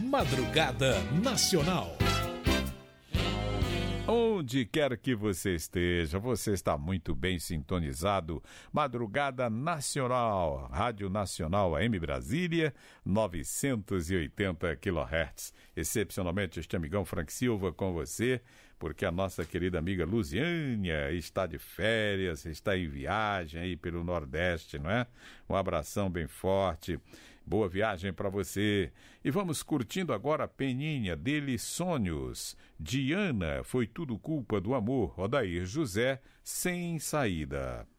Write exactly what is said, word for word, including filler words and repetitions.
Madrugada Nacional. Onde quer que você esteja, você está muito bem sintonizado. Madrugada Nacional, Rádio Nacional A M Brasília, novecentos e oitenta quilohertz. Excepcionalmente este amigão Frank Silva com você, porque a nossa querida amiga Luziânia está de férias, está em viagem aí pelo Nordeste, não é? Um abração bem forte. Boa viagem para você. E vamos curtindo agora a Peninha dele, Sonhos. Diana, foi tudo culpa do amor. Odair José, Sem Saída.